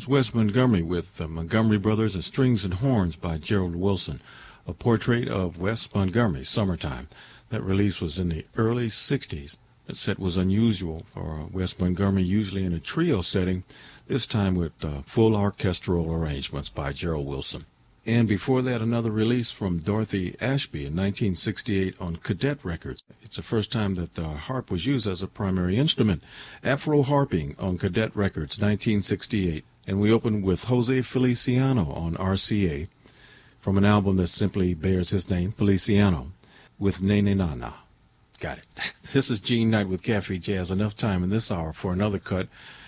was Wes Montgomery with Montgomery Brothers and Strings and Horns by Gerald Wilson, a portrait of Wes Montgomery, Summertime. That release was in the early 60s. The set was unusual for Wes Montgomery, usually in a trio setting, this time with full orchestral arrangements by Gerald Wilson. And before that, another release from Dorothy Ashby in 1968 on Cadet Records. It's the first time that the harp was used as a primary instrument. Afro Harping on Cadet Records, 1968. And we opened with Jose Feliciano on RCA from an album that simply bears his name, Feliciano, with Nene Nana. Got it. This is Gene Knight with Cafe Jazz. Enough time in this hour for another cut